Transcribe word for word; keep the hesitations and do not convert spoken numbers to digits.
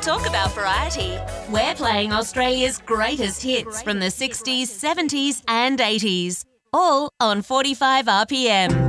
talk about variety. We're playing Australia's greatest hits from the sixties, seventies and eighties, all on forty-five R P M.